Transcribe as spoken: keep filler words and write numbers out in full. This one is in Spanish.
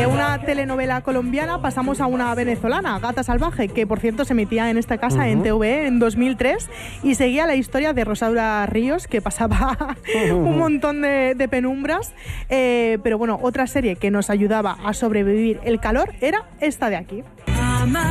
de una telenovela colombiana pasamos a una venezolana, Gata Salvaje, que por cierto se emitía en esta casa uh-huh. en T V E en dos mil tres y seguía la historia de Rosaura Ríos, que pasaba uh-huh. un montón de, de penumbras, eh, pero bueno, otra serie que nos ayudaba a sobrevivir el calor era esta de aquí.